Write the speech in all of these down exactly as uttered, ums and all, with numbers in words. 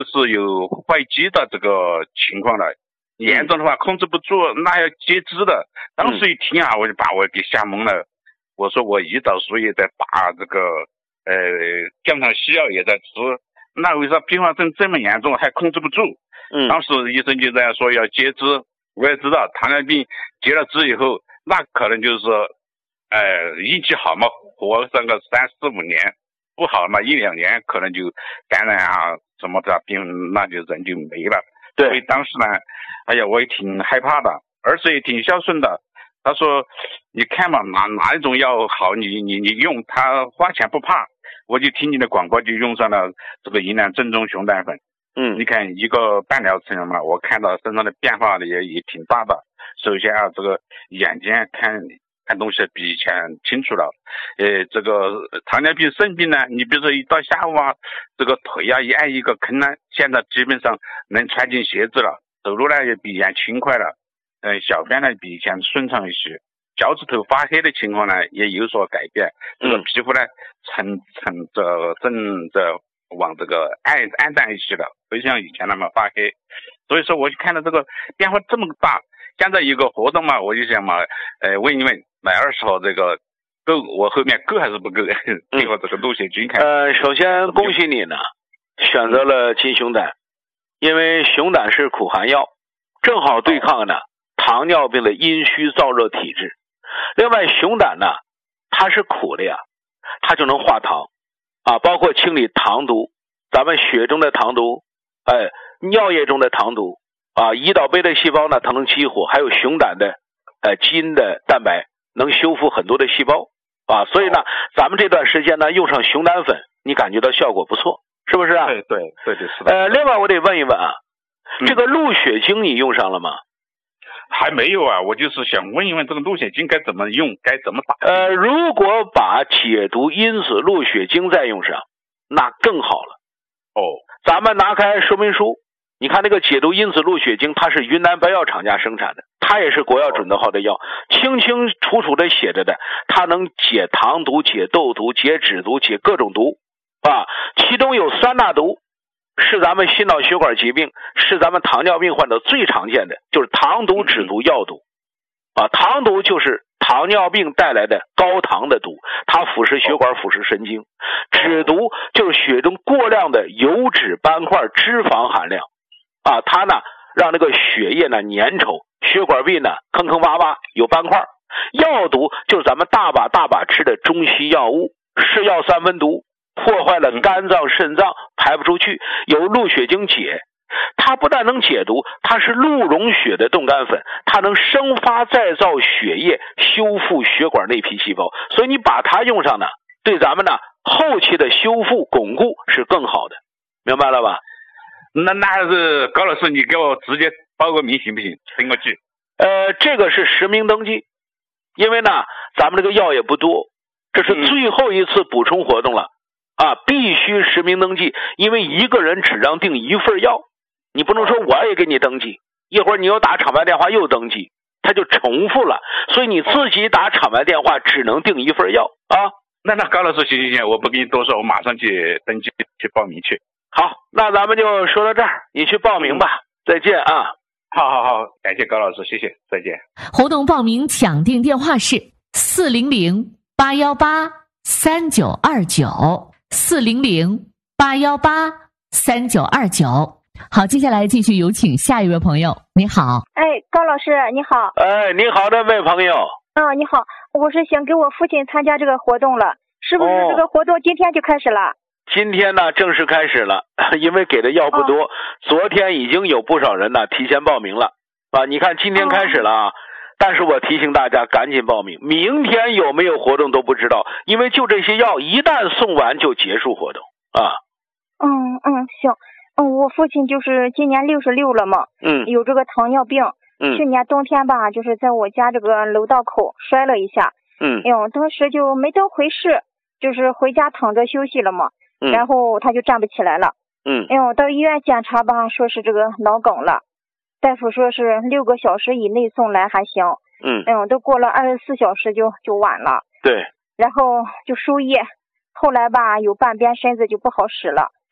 是有坏肌的这个情况了，严重的话控制不住，那要截肢的。当时一听啊，我就把我给吓懵了。我说我胰岛素也在打，这个呃降糖西药也在吃，那为啥并发症这么严重还控制不住？ 嗯， 当时医生就这样说要截肢。我也知道糖尿病截了肢以后，那可能就是说，呃运气好嘛，活上个三四五年；不好嘛，一两年可能就感染啊什么的病，那就人就没了。 对， 所以当时呢，哎呀，我也挺害怕的，儿子也挺孝顺的。他说：“你看嘛，哪哪一种药好，你你你用，他花钱不怕。”我就听你的广播，就用上了这个银兰正宗熊胆粉。 嗯， 你看一个半疗程嘛，我看到身上的变化也也挺大的。首先啊，这个眼睛看看东西比以前清楚了。呃，这个糖尿病肾病呢，你比如说一到下午啊，这个腿啊一挨一个坑呢，现在基本上能穿进鞋子了，走路呢也比以前轻快了。嗯、呃，小便呢比以前顺畅一些，脚趾头发黑的情况呢也有所改变。这个皮肤呢呈呈着正着往这个暗暗淡一些了，不像以前那么发黑。所以说我就看到这个变化这么大，现在有个活动嘛，我就想嘛，呃，问一问买二十号这个够，我后面够还是不够？最后这个鹿血菌开。 呃，首先恭喜你呢，选择了金熊胆，因为熊胆是苦寒药，正好对抗呢糖尿病的阴虚燥热体质。另外，熊胆呢，它是苦的呀，它就能化糖啊，包括清理糖毒，咱们血中的糖毒，哎，尿液中的糖毒啊，胰岛贝的细胞呢，它能激活，还有熊胆的呃基因的蛋白能修复很多的细胞啊，所以呢，咱们这段时间呢用上熊胆粉，你感觉到效果不错，是不是啊？ 对对对对是的。 呃，另外我得问一问啊，嗯、这个鹿血精你用上了吗？ 还没有啊，我就是想问一问这个鹿血精该怎么用，该怎么打。 呃，如果把解毒因子鹿血精再用上，那更好了。 哦， 咱们拿开说明书，你看那个解毒因子鹿血精，它是云南白药厂家生产的，它也是国药准字号的药，清清楚楚的写着的，它能解糖毒、解痘毒、解脂毒、解各种毒啊，其中有三大毒。是咱们心脑血管疾病，是咱们糖尿病患者最常见的，就是糖毒、脂毒、药毒啊。糖毒就是糖尿病带来的高糖的毒，它腐蚀血管、腐蚀神经；脂毒就是血中过量的油脂斑块、脂肪含量啊，它呢让那个血液呢粘稠，血管壁呢坑坑洼洼有斑块。药毒就是咱们大把大把吃的中西药物，是药三分毒。破坏了肝脏肾脏，排不出去，由鹿血精解。它不但能解毒，它是鹿茸血的冻干粉，它能生发再造血液，修复血管内皮细胞。所以你把它用上呢，对咱们呢后期的修复巩固是更好的，明白了吧？ 那那还是高老师，你给我直接报个名行不行？登个记。 呃，这个是实名登记，因为呢，咱们这个药也不多，这是最后一次补充活动了。嗯啊，必须实名登记，因为一个人只让订一份药，你不能说我也给你登记，一会儿你又打厂牌电话又登记，它就重复了，所以你自己打厂牌电话只能订一份药啊。 那那高老师，行行行，我不跟你多说，我马上去登记去报名去。 好，那咱们就说到这儿，你去报名吧，嗯、再见啊。 好好好，感谢高老师，谢谢，再见。 活动报名抢订电话是四零零八幺八三九二九。四零零八幺八三九二九。好，接下来继续有请下一位朋友。你好， 哎，高老师你好。 哎，你好，这位朋友。 啊，你好，我是想给我父亲参加这个活动了，是不是这个活动今天就开始了？ 哦、今天呢正式开始了，因为给的药不多，哦、昨天已经有不少人呢提前报名了啊。你看今天开始了啊。哦，但是我提醒大家赶紧报名，明天有没有活动都不知道，因为就这些药一旦送完就结束活动啊。 嗯嗯，行，嗯，我父亲就是今年六十六了嘛， 嗯， 有这个糖尿病， 嗯， 去年冬天吧，就是在我家这个楼道口摔了一下， 嗯， 哎呦，当时就没当回事，就是回家躺着休息了嘛， 嗯， 然后他就站不起来了， 嗯， 哎呦，到医院检查吧，说是这个脑梗了。大夫说是六个小时以内送来还行， 嗯， 嗯，都过了二十四小时就就晚了， 对， 然后就输液，后来吧有半边身子就不好使了， 嗯，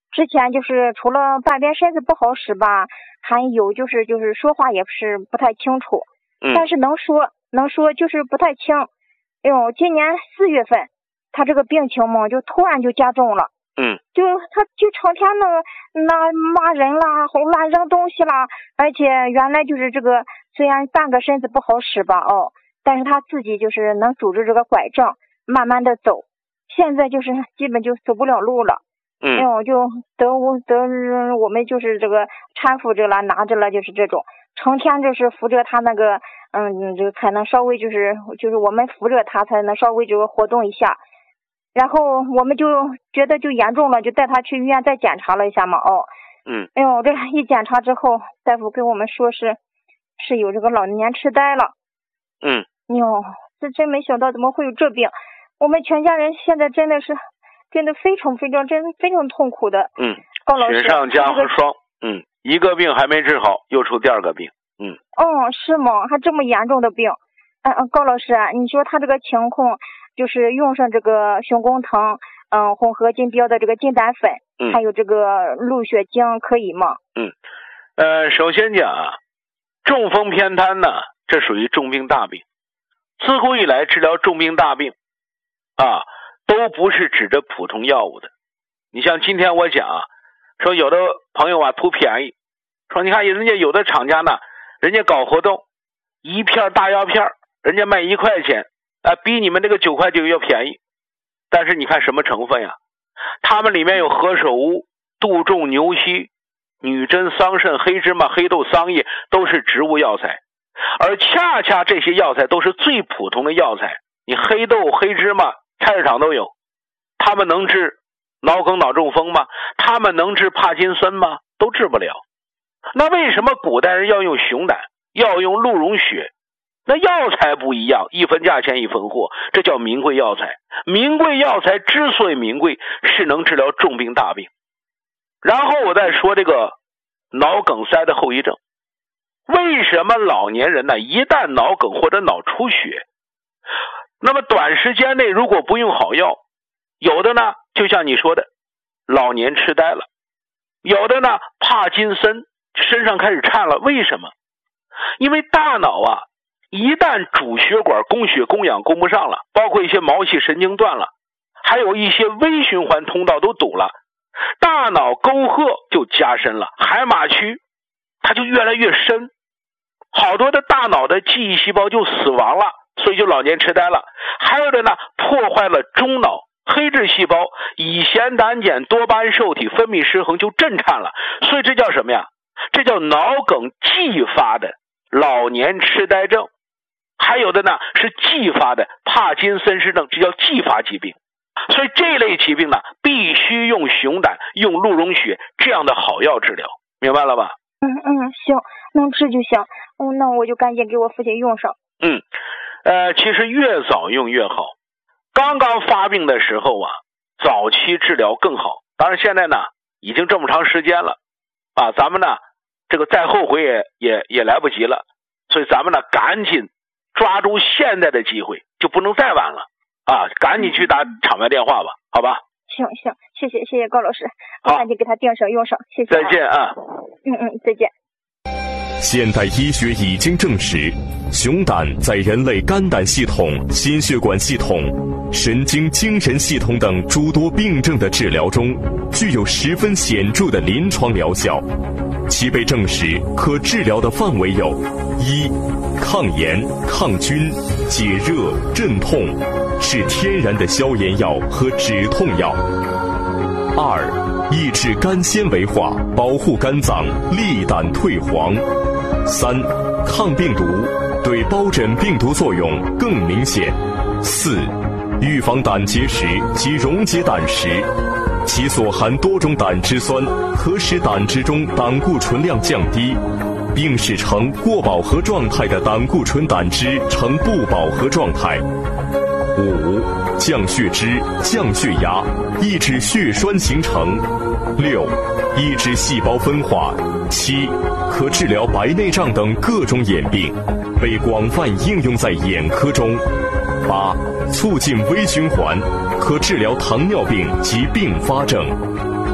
之前就是除了半边身子不好使吧，还有就是就是说话也是不太清楚， 嗯， 但是能说能说就是不太清。哎呦，今年四月份他这个病情嘛就突然就加重了， 嗯， 就他就成天那个那骂人啦，乱扔东西啦，而且原来就是这个虽然半个身子不好使吧哦，但是他自己就是能拄着这个拐杖慢慢的走，现在就是基本就走不了路了。 嗯， 哎呦，就得我得我们就是这个搀扶着了，拿着了，就是这种，成天就是扶着他那个，嗯，就才能稍微就是就是我们扶着他才能稍微这个活动一下，然后我们就觉得就严重了，就带他去医院再检查了一下嘛，哦， 嗯， 哎呦，这一检查之后，大夫跟我们说是是有这个老年痴呆了， 嗯， 哎呦，这真没想到怎么会有这病，我们全家人现在真的是。真的非常非常真非常痛苦的， 嗯， 高老师， 雪上加霜，嗯，一个病还没治好，又出第二个病，嗯， 哦，是吗？还这么严重的病？嗯、呃、嗯，高老师啊，你说他这个情况，就是用上这个熊工藤，嗯、呃，混合金标的这个金胆粉， 嗯， 还有这个鹿血精，可以吗？ 嗯，呃，首先讲啊，中风偏瘫呢，这属于重病大病，自古以来治疗重病大病，啊。都不是指着普通药物的。你像今天我讲啊，说有的朋友啊图便宜，说你看人家有的厂家呢，人家搞活动，一片大药片人家卖一块钱，啊，比你们这个九块九要便宜。但是你看什么成分呀？它们里面有何首乌、杜仲、牛膝、女贞、桑葚、黑芝麻、黑豆、桑叶，都是植物药材，而恰恰这些药材都是最普通的药材。你黑豆、黑芝麻菜市场都有，他们能治脑梗脑中风吗？他们能治帕金森吗？都治不了。那为什么古代人要用熊胆，要用鹿茸血？那药材不一样，一分价钱一分货，这叫名贵药材。名贵药材之所以名贵，是能治疗重病大病。然后我再说这个脑梗塞的后遗症。为什么老年人呢，一旦脑梗或者脑出血，那么短时间内如果不用好药，有的呢就像你说的老年痴呆了，有的呢帕金森，身上开始颤了。为什么？因为大脑啊一旦主血管供血供氧供不上了，包括一些毛细神经断了，还有一些微循环通道都堵了，大脑沟壑就加深了，海马区它就越来越深，好多的大脑的记忆细胞就死亡了，所以就老年痴呆了。还有的呢破坏了中脑黑质细胞，乙酰胆碱多巴胺受体分泌失衡，就震颤了。所以这叫什么呀？这叫脑梗继发的老年痴呆症。还有的呢是继发的帕金森氏症，这叫继发疾病。所以这类疾病呢必须用熊胆、用鹿茸血这样的好药治疗，明白了吧？ 嗯嗯，行，能治就行。嗯，那我就赶紧给我父亲用上。 嗯，呃，其实越早用越好。刚刚发病的时候啊，早期治疗更好。当然现在呢已经这么长时间了啊，咱们呢这个再后悔也也也来不及了。所以咱们呢赶紧抓住现在的机会，就不能再晚了啊！赶紧去打场外电话吧，好吧？ 行行，谢谢谢谢高老师，我赶紧给他订上用上，谢谢、啊。 再见啊！ 嗯嗯，再见。 现代医学已经证实，熊胆在人类肝胆系统、心血管系统、神经精神系统等诸多病症的治疗中，具有十分显著的临床疗效。其被证实可治疗的范围有：一、抗炎、抗菌、解热、镇痛，是天然的消炎药和止痛药；二、抑制肝纤维化，保护肝脏，利胆退黄；三、抗病毒，对疱疹病毒作用更明显；四、预防胆结石及溶解胆石，其所含多种胆汁酸可使胆汁中胆固醇量降低，并使呈过饱和状态的胆固醇胆汁呈不饱和状态。五、降血脂、降血压，抑制血栓形成。六、抑制细胞分化。七、可治疗白内障等各种眼病，被广泛应用在眼科中。八、促进微循环，可治疗糖尿病及并发症。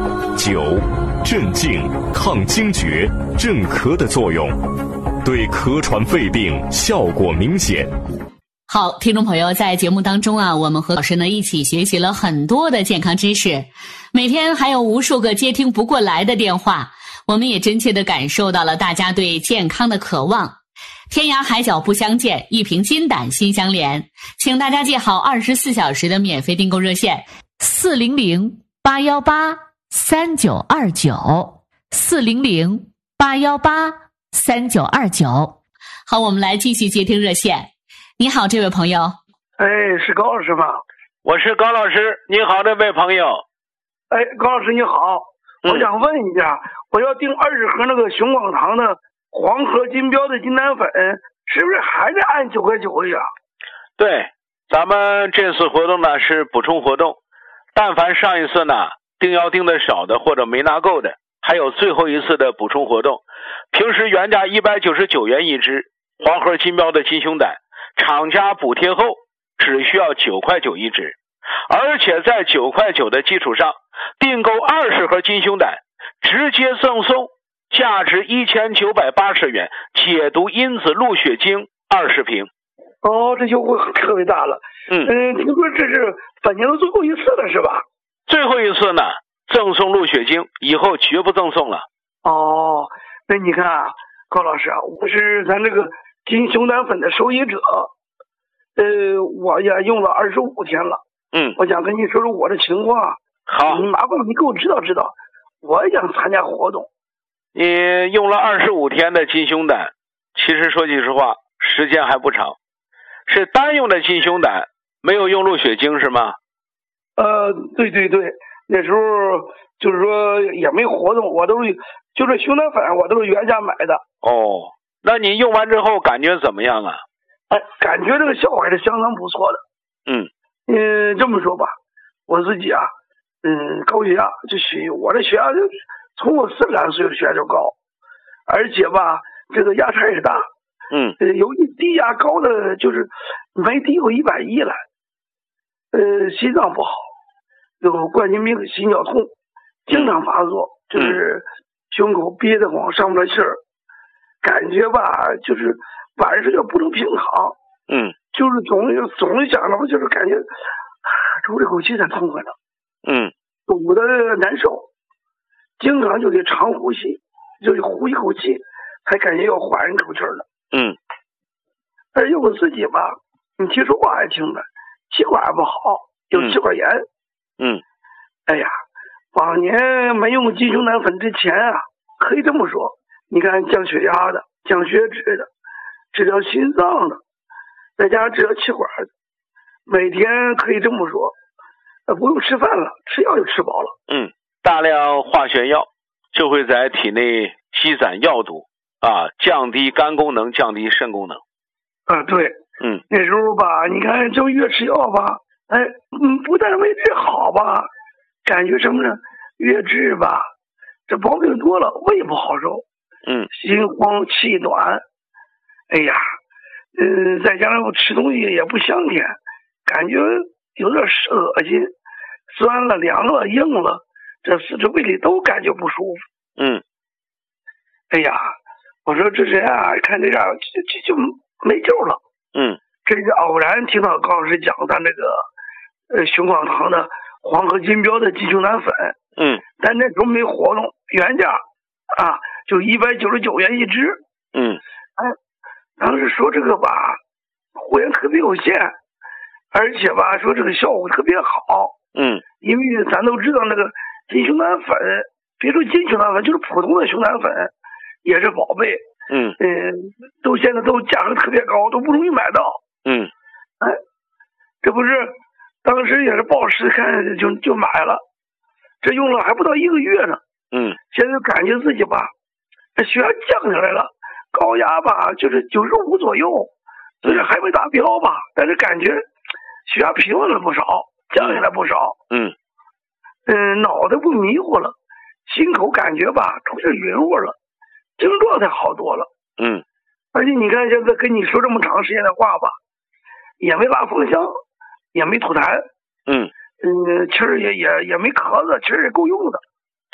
酒，镇静、抗惊厥、镇咳的作用，对咳喘肺病效果明显。 好，听众朋友，在节目当中啊，我们和老师呢一起学习了很多的健康知识，每天还有无数个接听不过来的电话，我们也真切地感受到了大家对健康的渴望。天涯海角不相见，一瓶金胆心相连，请大家记好二十四小时的免费订购热线四零零八幺八三九二九四零零八幺八三九二九。好，我们来继续接听热线。你好，这位朋友。 哎，是高老师吗？ 我是高老师，你好，这位朋友。 哎，高老师你好， 嗯、 我想问一下，我要订二十盒那个雄广堂的黄河金标的金丹粉，是不是还得按九块九呀？ 对，咱们这次活动呢是补充活动，但凡上一次呢订药订的少的或者没拿够的，还有最后一次的补充活动。平时原价一百九十九元一支黄河金标的金胸胆，厂家补贴后只需要九块九一支，而且在九块九的基础上订购二十盒金胸胆，直接赠送价值一千九百八十元解毒因子鹿血精二十瓶。 哦，这优惠特别大了。 嗯嗯，听说这是本年的最后一次了，是吧？ 最后一次呢，赠送鹿血精，以后绝不赠送了。 哦，那你看啊，高老师啊，我是咱这个金胸胆粉的受益者，呃，我也用了二十五天了。 嗯， 我想跟你说说我的情况。 好， 你麻烦你给我指导指导，我也想参加活动。 你用了二十五天的金胸胆，其实说句实话，时间还不长，是单用的金胸胆，没有用鹿血精是吗？ 呃，对对对，那时候就是说也没活动，我都是就是胸胆粉，我都是原价买的。 哦，那你用完之后感觉怎么样啊？ 哎，感觉这个效果还是相当不错的。 嗯嗯，这么说吧，我自己啊，嗯，高血压就血，我的血压就从我四十来岁的血压就高，而且吧，这个压差也大。 嗯， 呃，有一低压高的就是没低过一百一来。呃，心脏不好，有冠心病、心绞痛，经常发作，就是胸口憋得慌，上不了气儿，感觉吧，就是晚上就不能平躺。 嗯，就是总总想着，就是感觉出这口气才痛快了。 嗯， 堵得难受，经常就得长呼吸，就得呼一口气，才感觉要缓一口气了。 嗯， 而且我自己吧，你听说话还听的，气管不好，有气管炎。 嗯， 哎呀，往年没用金胸胆粉之前啊，可以这么说，你看降血压的、降血脂的、治疗心脏的，再加上治疗气管的，每天可以这么说，呃，不用吃饭了，吃药就吃饱了。 嗯，大量化学药就会在体内积攒药毒啊，降低肝功能，降低肾功能。 啊，对。 嗯， 那时候吧，你看就越吃药吧，哎，嗯，不但没治好吧，感觉什么呢？越治吧，这毛病多了，胃不好受。 嗯， 心慌气短，哎呀，嗯，再加上我吃东西也不香甜，感觉有点恶心，酸了、凉了、硬了，这四肢胃里都感觉不舒服。 嗯， 哎呀，我说这人啊，看这样就就就没救了。 嗯， 这是偶然听到高老师讲他那个呃雄广堂的黄河金标的金胸胆粉。 嗯， 但那时候没活动，原价啊就一百九十九元一支。 嗯， 哎，当时说这个吧，货源特别有限，而且吧说这个效果特别好。 嗯， 因为咱都知道那个金胸胆粉，别说金胸胆粉，就是普通的胸胆粉也是宝贝。 嗯嗯，都现在都价格特别高，都不容易买到。 嗯， 哎，这不是当时也是报时看就就买了，这用了还不到一个月呢。 嗯， 现在感觉自己吧，血压降下来了，高压吧就是九十五左右，虽然还没达标吧，但是感觉血压平稳了不少，降下来不少。 嗯嗯，脑袋不迷糊了，心口感觉吧出现匀乎了。精神状态好多了。 嗯， 而且你看现在跟你说这么长时间的话吧，也没拉风箱，也没吐痰。 嗯嗯，气儿也也也没咳嗽，气儿也够用的。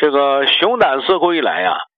这个熊胆自古以来呀、